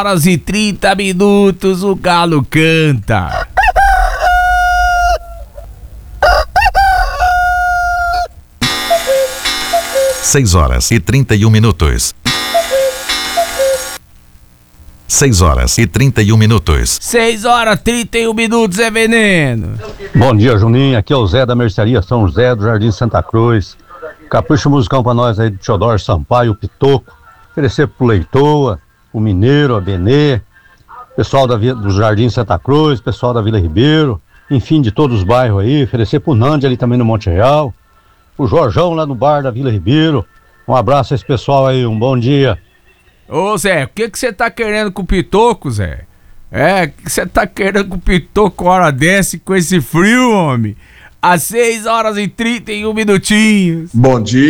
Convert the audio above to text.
horas e 30 minutos, o galo canta. Seis horas e 31 minutos. 6 horas e 31 minutos. 6 horas e 31 minutos, é veneno. Bom dia, Juninho. Aqui é o Zé da Mercearia São José do Jardim Santa Cruz. Capricha o musicão pra nós aí do Teodoro Sampaio, o Pitoco. Oferecer pro Leitoa, o Mineiro, a Benê, pessoal do Jardim Santa Cruz, pessoal da Vila Ribeiro, enfim, de todos os bairros aí. Oferecer pro Nandi ali também no Monte Real. O Jorjão lá no bar da Vila Ribeiro. Um abraço a esse pessoal aí, um bom dia. Ô Zé, o que você tá querendo com o Pitoco, Zé? O que você tá querendo com o Pitoco hora dessa com esse frio, homem? Às 6 horas e 31 minutinhos. Bom dia.